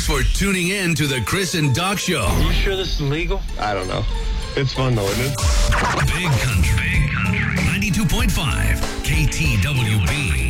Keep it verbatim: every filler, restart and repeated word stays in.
for tuning in to the Chris and Doc Show. Are you sure this is legal? I don't know. It's fun though, isn't it? Big Country. Big Country. ninety-two point five K T W B.